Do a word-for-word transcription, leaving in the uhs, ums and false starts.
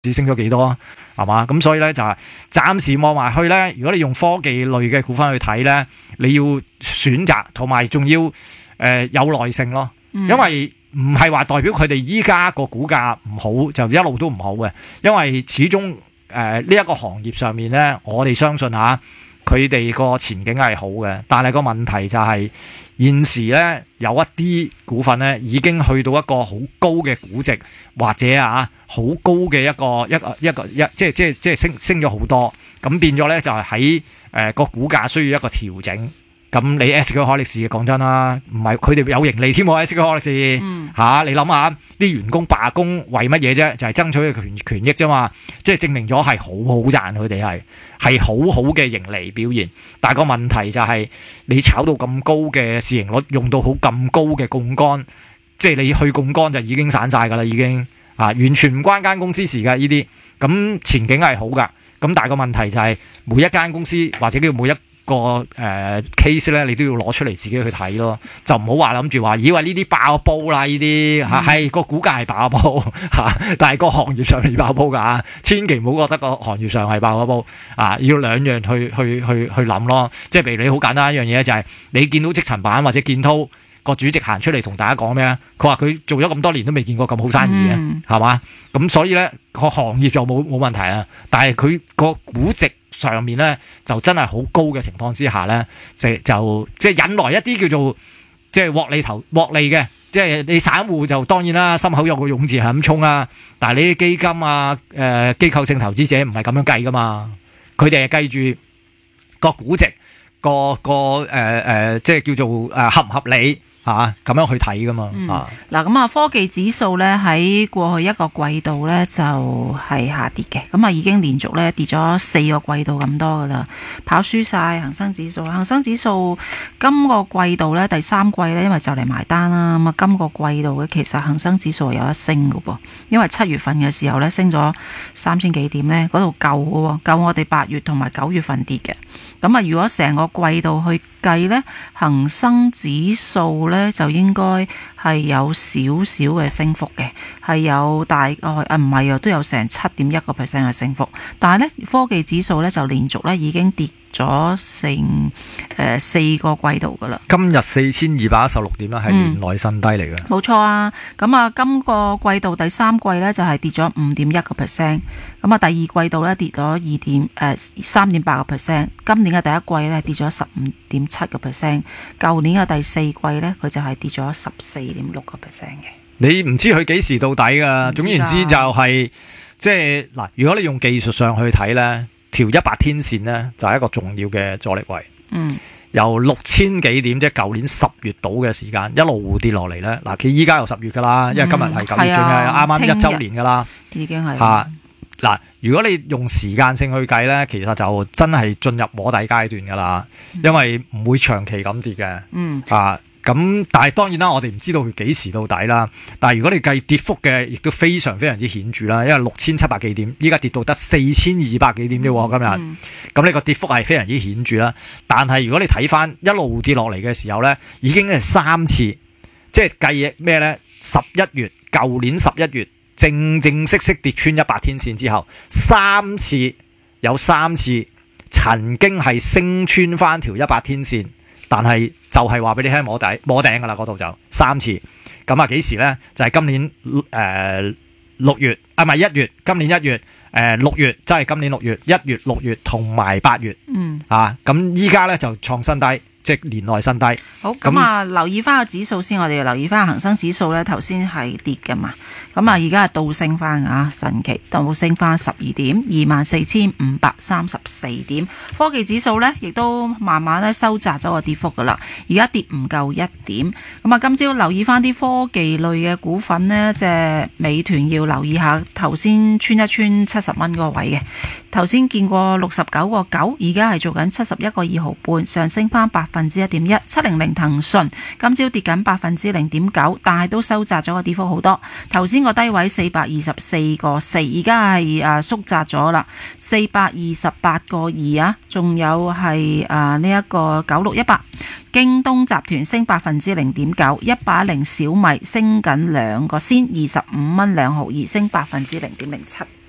市升咗幾多，係嘛？咁所以咧就係暫時望埋去咧。如果你用科技類嘅股份去睇咧，你要選擇同埋仲要誒、呃、有耐性咯，因為唔係話代表佢哋依家個股價唔好就一路都唔好嘅，因為始終誒呢一個行業上面咧，我哋相信嚇佢哋個前景係好嘅，但係個問題就係、是。現時咧有一啲股份咧已經去到一個好高嘅估值，或者啊好高嘅一個一個一個一即係即係即係升升咗好多，咁變咗咧就係喺誒個股價需要一個調整。咁你 S Q 海力士講真啦，唔係佢哋有盈利添喎 S Q 海力士嚇、嗯啊，你諗下啲員工罷工為乜嘢啫？就係、是、爭取嘅權權益啫嘛，即係證明咗係好好賺，佢哋係係好好嘅盈利表現。但係個問題就係、是、你炒到咁高嘅市盈率，用到好咁高嘅槓桿，即係你去槓桿就已經散晒㗎啦，已經啊完全唔關間公司事㗎呢啲。咁前景係好㗎，咁但係個問題就係、是、每一間公司或者叫每一個誒、呃、case 咧，你都要攞出嚟自己去睇咯，就唔好話諗住話以為呢啲爆煲啦，呢啲嚇係個股價係爆煲嚇，但係個行業上面爆煲㗎，千祈唔好覺得個行業上係爆煲啊！要兩樣去去去去諗咯，即係譬如你好簡單一樣嘢就係、是、你見到積層板或者建滔個主席行出嚟同大家講咩啊？佢話佢做咗咁多年都未見過咁好生意嘅，係嘛、嗯？咁所以咧個行業就冇冇問題啊，但係佢個估值上面咧就真係好高嘅情況之下咧，就就即係引來一啲叫做即係獲利投獲利嘅，即係你散戶就當然啦，心口有個勇字係咁衝啊，但係你啲基金啊、誒、呃、機構性投資者唔係咁樣計噶嘛，佢哋係計住個估值、個個誒誒、呃，即係叫做誒合唔合理。嚇咁、啊、樣去睇噶嘛嚇嗱咁啊科技指數咧喺過去一個季度咧就係、是、下跌嘅，咁啊已經連續咧跌咗四個季度咁多噶啦，跑輸晒恒生指數。恒生指數今個季度咧第三季咧因為就嚟埋單啦，咁啊今個季度咧其實恒生指數係有得升嘅噃，因為七月份嘅時候咧升咗三千幾點咧，嗰度夠嘅喎，夠我哋八月同埋九月份跌嘅。咁啊如果成個季度去計咧，恒生指數咧就應該係有少少嘅升幅嘅，係有大概啊唔係啊都有成七點一個 percent 嘅升幅，但係咧科技指數咧就連續咧已經跌咗成誒四個季度噶啦。 今日四千二百一十六點啦，係年內新低嚟嘅。冇、 嗯、錯啊，咁啊今個季度第三季咧就係跌咗五點一個 percent，咁啊第二季度咧跌咗二點誒三點八個 percent，今年嘅第一季咧跌咗十五點七個 percent，舊年嘅第四季咧佢就係跌咗十四點六個 percent 嘅。 你唔知佢幾時到底噶，總言之就係、是、即係嗱，如果你用技術上去睇咧，條一百天線咧就係一個重要嘅阻力位。嗯，由六千幾點即係舊年十月到嘅時間一路跌落嚟咧，嗱佢依家又十月噶啦，因為今日係九月，仲係啱啱一周年噶啦， 已經係吓嗱。如果你用時間性去計咧，其實就真係進入摸底階段噶啦，因為唔會長期咁跌嘅。嗯，啊。咁但係當然啦，我哋唔知道佢幾時到底啦。但係如果你計跌幅嘅，亦都非常非常之顯著啦。因為六千七百幾點，依家跌到得四千二百幾點啫喎，今日。咁、嗯、呢個跌幅係非常之顯著啦。但係如果你睇翻一路跌落嚟嘅時候咧，已經係三次，即係計咩咧？十一月，舊年十一月正正式式跌穿一百天線之後，三次有三次曾經係升穿翻條一百天線。但係就係話俾你聽摸底摸頂㗎啦，嗰度就三次。咁啊幾時咧？就係、是、今年誒六、呃、月啊，唔係一月。今年一月誒六、呃、月，即係今年六月、一月、六月同埋八月。嗯。啊，咁依家咧就創新低，即係年內新低。 好，咁啊留意翻個指數先，我哋留意翻恒生指數咧，頭先係跌㗎嘛。咁啊，而家係倒升翻啊，神奇倒升翻十二點，二萬四千五百三十四點。科技指數咧，亦都慢慢咧收窄咗個跌幅噶啦，而家跌唔夠一點。咁啊，今朝留意翻啲科技類嘅股份呢，即係美團要留意下，頭先穿一穿七十蚊嗰個位嘅，頭先見過六十九個九，而家係做緊七十一個二毫半，上升翻百分之一點一。七零零騰訊今朝跌緊百分之零點九，但係都收窄咗個跌幅好多。頭先個低位四百二十四個四，而家係誒縮窄咗啦，四百二十八個二啊，仲有係誒呢一個九六一八，京東集團升百分之零點九，一百零小米升緊兩個先，二十五蚊兩毫二，升百分之零點零七。